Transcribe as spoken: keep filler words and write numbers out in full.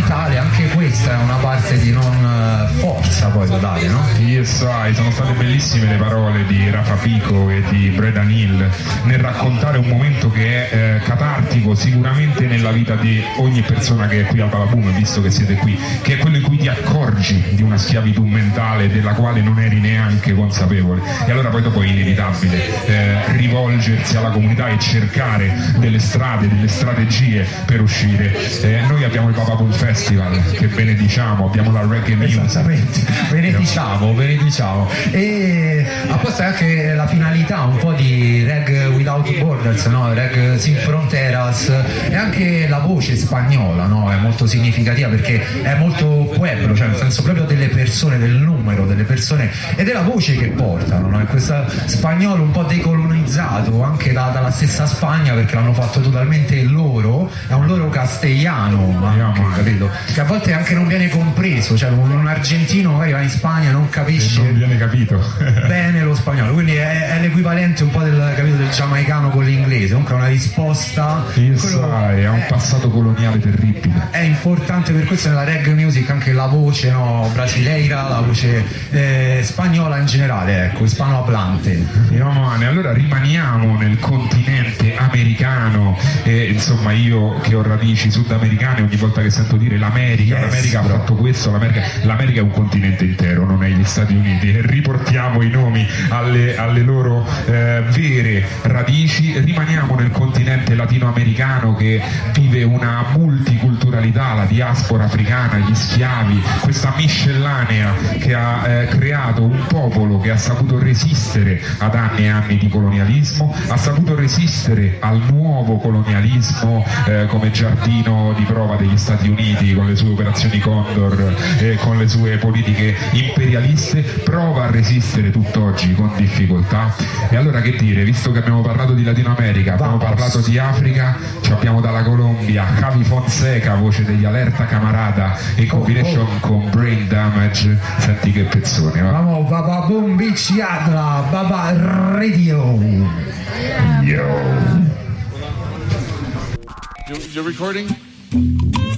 mentale, anche questa è una parte di non forza poi totale, no? Yes, sai, sono state bellissime le parole di Rafa Pico e di Bredan Hill nel raccontare un momento che è eh, catartico sicuramente nella vita di ogni persona che è qui al Balaboom, visto che siete qui, che è quello in cui ti accorgi di una schiavitù mentale della quale non eri neanche consapevole, e allora poi dopo è inevitabile eh, rivolgersi alla comunità e cercare delle strade, delle strategie per uscire. Eh, noi abbiamo il Balaboom Festival che benediciamo, abbiamo la Reggae Music. Esattamente, benediciamo, benediciamo. E apposta anche la finalità un po' di Reggae Without Borders, no? Reggae Sin Fronteras, e anche la voce spagnola, no? È molto significativa perché è molto pueblo, cioè nel senso proprio delle persone, del numero delle persone e della voce che portano, no? È questo spagnolo un po' decolonizzato anche da, dalla stessa Spagna, perché l'hanno fatto totalmente loro, è un loro castellano anche, capito? Che a volte anche non viene compreso, cioè un, un argentino magari va in Spagna e non capisce, e non viene capito bene lo spagnolo, quindi è, è l'equivalente un po' del, capito, del giamaicano con l'inglese, comunque è una risposta. Yes, sai, ha un passato coloniale terribile. È importante per questo nella reggae music anche la voce, no, brasileira, la voce eh, spagnola in generale, ecco, hispanohablante. Romane, allora rimaniamo nel continente americano, e insomma io che ho radici sudamericane, ogni volta che sento dire l'America, yes, l'America bro. ha fatto questo, l'America, l'America è un continente intero, non è gli Stati Uniti, e riportiamo i nomi alle, alle loro eh, vere radici. Rimaniamo nel continente latinoamericano che vive una multiculturalità, la diaspora africana, gli schiavi, questa miscellanea che ha eh, creato un popolo che ha saputo resistere ad anni e anni di colonialismo, ha saputo resistere al nuovo colonialismo eh, come giardino di prova degli Stati Uniti con le sue operazioni Condor e eh, con le sue politiche imperialiste, prova a resistere tutt'oggi con difficoltà. E allora che dire, visto che abbiamo parlato di Latino America, abbiamo parlato di Africa, ci abbiamo dalla Colombia Javi Fonseca, voce degli Alerta Camarada, in combination oh, oh. con Brain Damage. Senti che pezzone, va? Vamos, Balaboom Beach Yadla, Baba Radio. Yo. You, you're recording?